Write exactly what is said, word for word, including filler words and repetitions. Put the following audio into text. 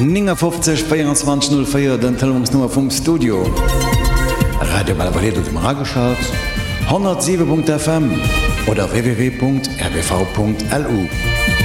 fünfzig vierundzwanzig null vier den Telefonsnummer vom Studio. Radio Balvalet dem Rageschaut hundertsieben Punkt F M oder w w w Punkt r b v Punkt l u.